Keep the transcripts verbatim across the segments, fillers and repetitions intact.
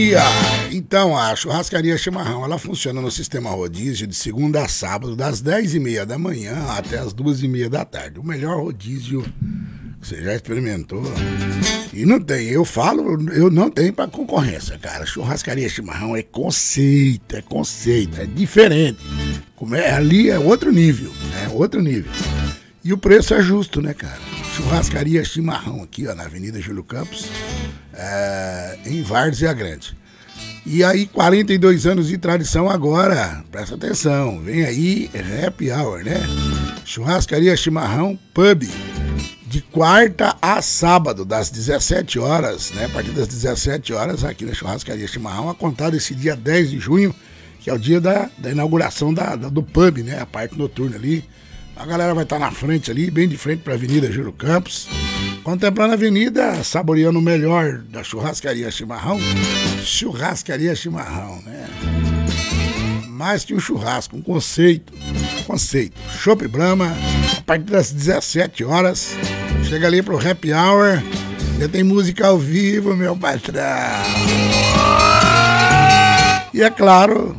Então, a churrascaria Chimarrão, ela funciona no sistema rodízio de segunda a sábado, das dez e meia da manhã até as duas e meia da tarde. O melhor rodízio que você já experimentou. E não tem, eu falo, eu não tenho pra concorrência, cara. Churrascaria Chimarrão é conceito, é conceito, é diferente. Como é, ali é outro nível, é outro nível. E o preço é justo, né, cara? Churrascaria Chimarrão aqui, ó, na Avenida Júlio Campos, é, em Várzea Grande. E aí, quarenta e dois anos de tradição agora, presta atenção, vem aí Happy Hour, né? Churrascaria Chimarrão Pub, de quarta a sábado, das dezessete horas, né? A partir das dezessete horas, aqui na Churrascaria Chimarrão, a contar desse dia dez de junho, que é o dia da, da inauguração da, da, do pub, né? A parte noturna ali. A galera vai estar na frente ali, bem de frente para a Avenida Júlio Campos, contemplando a avenida, saboreando o melhor da Churrascaria Chimarrão. Churrascaria Chimarrão, né? Mais que um churrasco, um conceito. Conceito. Chopp Brahma, a partir das dezessete horas. Chega ali pro Happy Hour. Já tem música ao vivo, meu patrão. E é claro,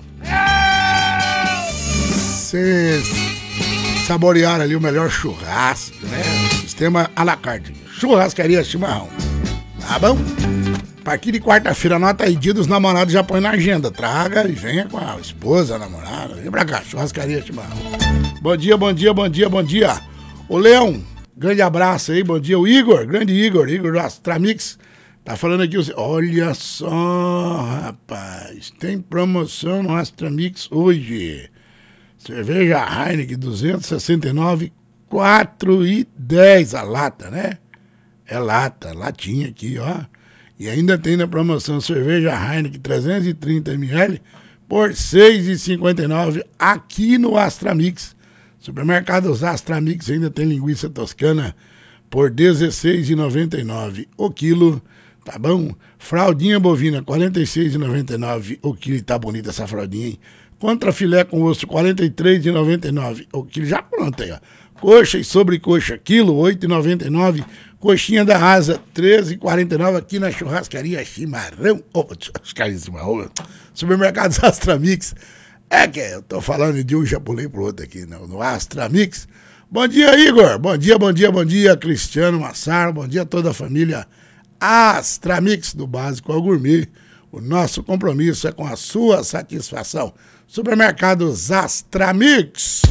vocês saborear ali o melhor churrasco, né? Sistema à la carte. Churrascaria Chimarrão. Tá bom? A partir de quarta-feira, anota aí, dia dos namorados, já põe na agenda. Traga e venha com a esposa, a namorada. Vem pra cá, Churrascaria Chimarrão. Bom dia, bom dia, bom dia, bom dia. Ô Leão, grande abraço aí, bom dia. O Igor, grande Igor, Igor do Astramix, tá falando aqui, olha só, rapaz, tem promoção no Astramix hoje. Cerveja Heineken duzentos e sessenta e nove, quatro e dez a lata, né? É lata, latinha aqui, ó. E ainda tem na promoção cerveja Heineken trezentos e trinta mililitros por seis e cinquenta e nove aqui no Astramix. Supermercados Astramix ainda tem linguiça toscana por dezesseis e noventa e nove o quilo, tá bom? Fraldinha bovina quarenta e seis e noventa e nove o quilo, tá bonita essa fraldinha, hein? Contra filé com osso, quarenta e três e noventa e nove o quilo. Já pronto aí, ó. Coxa e sobrecoxa, quilo, oito e noventa e nove. Coxinha da asa, treze e quarenta e nove aqui na Churrascaria Chimarrão. Opa, Churrascaria Chimarrão. Supermercados Astramix. É que eu tô falando de um, já pulei pro outro aqui, no, no Astramix. Bom dia, Igor. Bom dia, bom dia, bom dia, Cristiano Massaro. Bom dia a toda a família Astramix, do básico ao gourmet. O nosso compromisso é com a sua satisfação. Supermercados Astramix.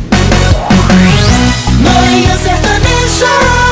Manhã Sertaneja,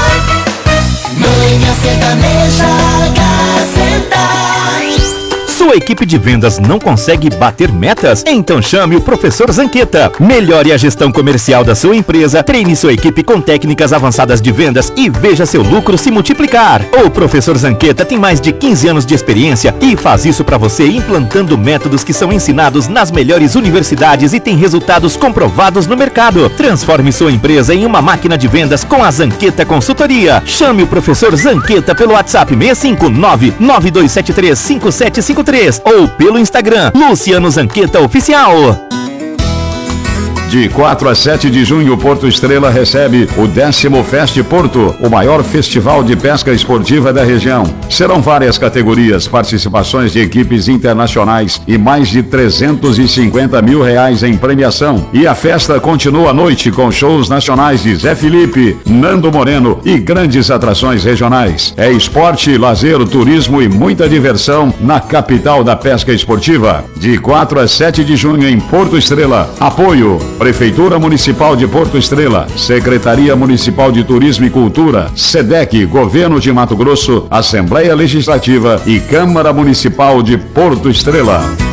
Manhã Sertaneja, Gazeta. Sua equipe de vendas não consegue bater metas? Então chame o professor Zanqueta. Melhore a gestão comercial da sua empresa, treine sua equipe com técnicas avançadas de vendas e veja seu lucro se multiplicar. O professor Zanqueta tem mais de quinze anos de experiência e faz isso para você implantando métodos que são ensinados nas melhores universidades e tem resultados comprovados no mercado. Transforme sua empresa em uma máquina de vendas com a Zanqueta Consultoria. Chame o professor Zanqueta pelo WhatsApp seis cinco nove, nove dois sete três, cinco sete cinco três ou pelo Instagram Luciano Zanqueta Oficial. De quatro a sete de junho, Porto Estrela recebe o décimo Fest Porto, o maior festival de pesca esportiva da região. Serão várias categorias, participações de equipes internacionais e mais de trezentos e cinquenta mil reais em premiação. E a festa continua à noite com shows nacionais de Zé Felipe, Nando Moreno e grandes atrações regionais. É esporte, lazer, turismo e muita diversão na capital da pesca esportiva. De quatro a sete de junho em Porto Estrela. Apoio Prefeitura Municipal de Porto Estrela, Secretaria Municipal de Turismo e Cultura, SEDEC, Governo de Mato Grosso, Assembleia Legislativa e Câmara Municipal de Porto Estrela.